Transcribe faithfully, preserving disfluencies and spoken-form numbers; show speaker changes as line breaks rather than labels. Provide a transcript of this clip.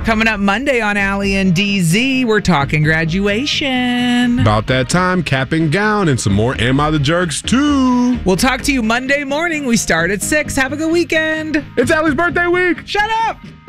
Coming up Monday on Allie and D Z, we're talking graduation.
About that time, cap and gown, and some more Am I the Jerks, too.
We'll talk to you Monday morning. We start at six. Have a good weekend.
It's Allie's birthday week.
Shut up.